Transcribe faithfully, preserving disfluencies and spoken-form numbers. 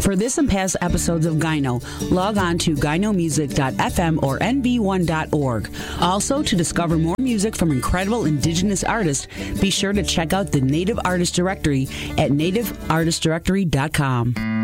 For this and past episodes of Gyno, log on to gyno music dot f m or n b one dot org. Also, to discover more music from incredible indigenous artists, be sure to check out the Native Artist Directory at native artist directory dot com.